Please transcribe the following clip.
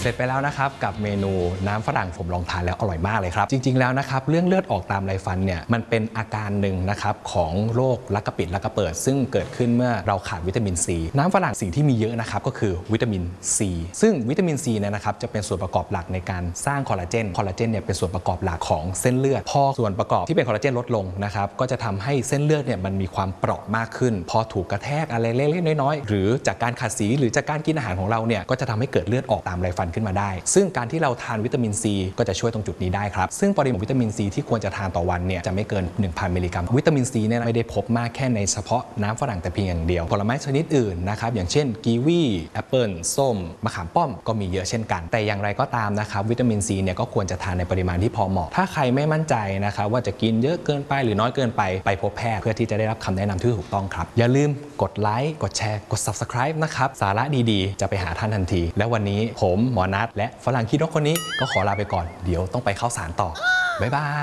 เสร็จไปแล้วนะครับกับเมนูน้ำฝรั่งผมลองทานแล้วอร่อยมากเลยครับจริงๆแล้วนะครับเรื่องเลือดออกตามไรฟันเนี่ยมันเป็นอาการหนึ่งนะครับของโรคลักกระปิดลักกระเปิดซึ่งเกิดขึ้นเมื่อเราขาดวิตามินซีน้ำฝรั่งสิ่งที่มีเยอะนะครับก็คือวิตามินซีซึ่งวิตามินซีเนี่ยนะครับจะเป็นส่วนประกอบหลักในการสร้างคอลลาเจนเนี่ยเป็นส่วนประกอบหลักของเส้นเลือดพอส่วนประกอบที่เป็นคอลลาเจนลดลงนะครับก็จะทำให้เส้นเลือดเนี่ยมันมีความเปราะมากขึ้นพอถูกกระแทกอะไรเล็กๆน้อยๆหรือจากการขัดสีหรือจากการกินอาหารของเราเนี่ยก็จะทำให้เกิดเลือดออกตามไรฟันขึ้นมาได้ซึ่งการที่เราทานวิตามินซีก็จะช่วยตรงจุดนี้ได้ครับซึ่งปริมาณวิตามินซีที่ควรจะทานต่อวันเนี่ยจะไม่เกิน 1,000 มิลลิกรัมวิตามินซีเนี่ยไม่ได้พบมากแค่ในเฉพาะน้ำฝรั่งแต่เพียงอย่างเดียวผลไม้ชนิดอื่นนะครับอย่างเช่นกีวีแอปเปิลส้มมะขามป้อมก็มีเยอะเช่นกันแต่อย่างไรก็ตามนะครับวิตามินซีเนี่ยก็ควรจะทานในปริมาณที่พอเหมาะถ้าใครไม่มั่นใจนะครับว่าจะกินเยอะเกินไปหรือน้อยเกินไปพบแพทย์เพื่อที่จะได้รับคำแนะนำที่ถูกต้องครับอย่าลืมกดไลค์กดแชร์กด Subscribe นะครับสาระดีๆจะไปหาท่านทันทีและวันนี้ผมหมอนัทและฝรั่งขี้นกคนนี้ก็ขอลาไปก่อนเดี๋ยวต้องไปเข้าสารต่อบ๊ายบาย